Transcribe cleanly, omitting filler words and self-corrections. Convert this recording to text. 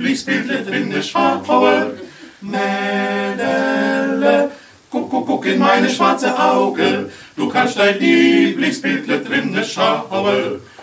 Lieblingsbildle drinne schaue. Mädele, guck in meine schwarze Auge, du kannst dein Lieblingsbildle drinne schaue.